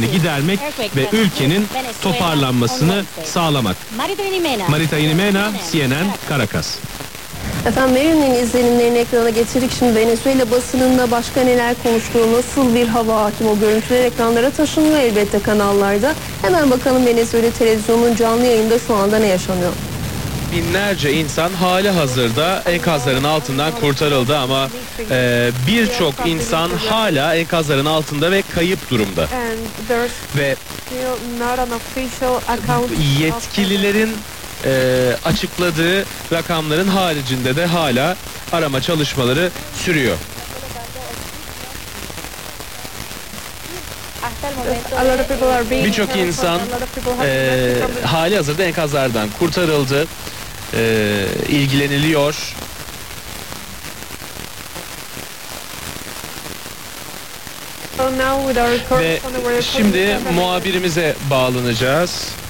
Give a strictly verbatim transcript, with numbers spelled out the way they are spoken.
ihtiyaçlarını gidermek ve ülkenin toparlanmasını sağlamak. Marita Inimena, C N N, Caracas. Efendim Mary'nin izlenimlerini ekrana getirdik. Şimdi Venezuela basınında başka neler konuştuğu, nasıl bir hava hakim, o görüntüler ekranlara taşınıyor elbette kanallarda. Hemen bakalım Venezuela televizyonunun canlı yayında şu anda ne yaşanıyor? Binlerce insan hali hazırda enkazların altından kurtarıldı ama e, birçok insan hala enkazların altında ve kayıp durumda. Ve yetkililerin e, açıkladığı rakamların haricinde de hala arama çalışmaları sürüyor. Birçok insan e, hali hazırda enkazlardan kurtarıldı, e, ilgileniliyor. Ve şimdi muhabirimize bağlanacağız.